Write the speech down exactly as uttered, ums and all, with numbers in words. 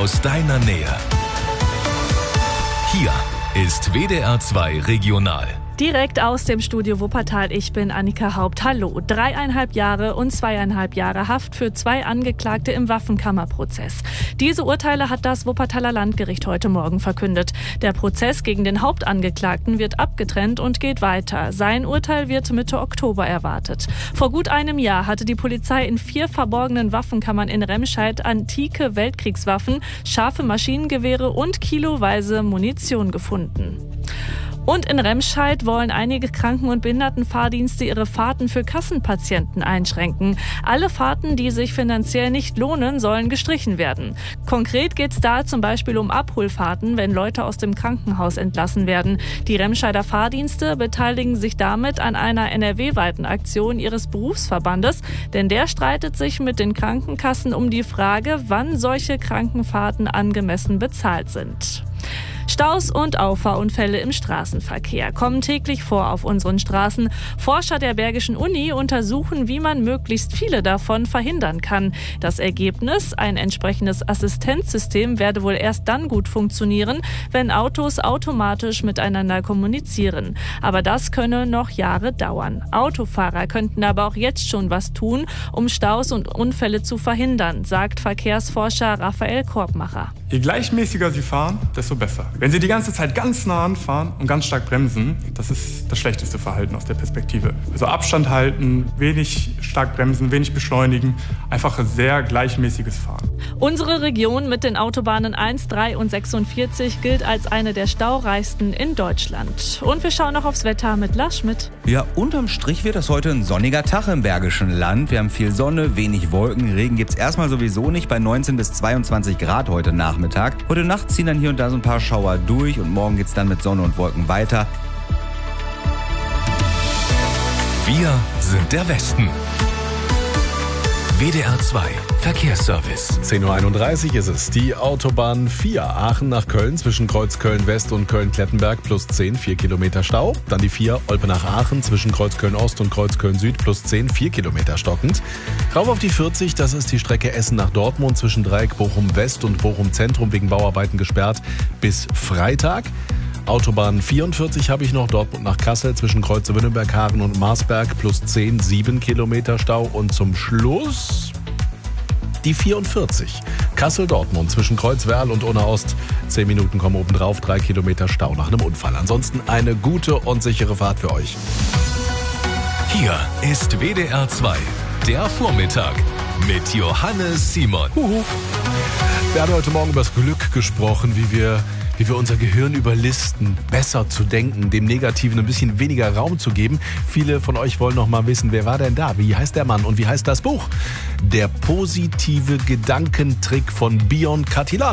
aus deiner Nähe. Hier ist W D R zwei Regional. Direkt aus dem Studio Wuppertal, ich bin Annika Haupt. Hallo. Dreieinhalb Jahre und zweieinhalb Jahre Haft für zwei Angeklagte im Waffenkammerprozess. Diese Urteile hat das Wuppertaler Landgericht heute Morgen verkündet. Der Prozess gegen den Hauptangeklagten wird abgetrennt und geht weiter. Sein Urteil wird Mitte Oktober erwartet. Vor gut einem Jahr hatte die Polizei in vier verborgenen Waffenkammern in Remscheid antike Weltkriegswaffen, scharfe Maschinengewehre und kiloweise Munition gefunden. Und in Remscheid wollen einige Kranken- und Behindertenfahrdienste ihre Fahrten für Kassenpatienten einschränken. Alle Fahrten, die sich finanziell nicht lohnen, sollen gestrichen werden. Konkret geht es da zum Beispiel um Abholfahrten, wenn Leute aus dem Krankenhaus entlassen werden. Die Remscheider Fahrdienste beteiligen sich damit an einer N R W-weiten Aktion ihres Berufsverbandes, denn der streitet sich mit den Krankenkassen um die Frage, wann solche Krankenfahrten angemessen bezahlt sind. Staus und Auffahrunfälle im Straßenverkehr kommen täglich vor auf unseren Straßen. Forscher der Bergischen Uni untersuchen, wie man möglichst viele davon verhindern kann. Das Ergebnis, ein entsprechendes Assistenzsystem, werde wohl erst dann gut funktionieren, wenn Autos automatisch miteinander kommunizieren. Aber das könne noch Jahre dauern. Autofahrer könnten aber auch jetzt schon was tun, um Staus und Unfälle zu verhindern, sagt Verkehrsforscher Raphael Korbmacher. Je gleichmäßiger Sie fahren, desto besser. Wenn Sie die ganze Zeit ganz nah anfahren und ganz stark bremsen, das ist das schlechteste Verhalten aus der Perspektive. Also Abstand halten, wenig stark bremsen, wenig beschleunigen, einfach sehr gleichmäßiges Fahren. Unsere Region mit den Autobahnen eins, drei und sechsundvierzig gilt als eine der staureichsten in Deutschland. Und wir schauen noch aufs Wetter mit Lars Schmidt. Ja, unterm Strich wird das heute ein sonniger Tag im Bergischen Land. Wir haben viel Sonne, wenig Wolken. Regen gibt's erstmal sowieso nicht, bei neunzehn bis zweiundzwanzig Grad heute Nachmittag. Heute Nacht ziehen dann hier und da so ein paar Schauer durch und morgen geht's dann mit Sonne und Wolken weiter. Wir sind der Westen. W D R zwei Verkehrsservice. zehn Uhr einunddreißig ist es. Die Autobahn vier Aachen nach Köln zwischen Kreuz Köln-West und Köln-Klettenberg plus zehn, vier Kilometer Stau. Dann die vier Olpe nach Aachen zwischen Kreuz Köln-Ost und Kreuz Köln-Süd plus zehn, vier Kilometer stockend. Rauf auf die vierzig, das ist die Strecke Essen nach Dortmund zwischen Dreieck Bochum-West und Bochum-Zentrum wegen Bauarbeiten gesperrt bis Freitag. Autobahn vierundvierzig habe ich noch, Dortmund nach Kassel zwischen Kreuze Wünnenberg-Hagen und Marsberg plus zehn, sieben Kilometer Stau. Und zum Schluss die vierundvierzig. Kassel-Dortmund zwischen Kreuzwerl und Unna-Ost. Zehn Minuten kommen obendrauf, drei Kilometer Stau nach einem Unfall. Ansonsten eine gute und sichere Fahrt für euch. Hier ist W D R zwei, der Vormittag mit Johannes Simon. Huhu. Wir haben heute Morgen über das Glück gesprochen, wie wir wie wir unser Gehirn überlisten, besser zu denken, dem Negativen ein bisschen weniger Raum zu geben. Viele von euch wollen noch mal wissen, wer war denn da? Wie heißt der Mann und wie heißt das Buch? Der positive Gedankentrick von Bion Katilana.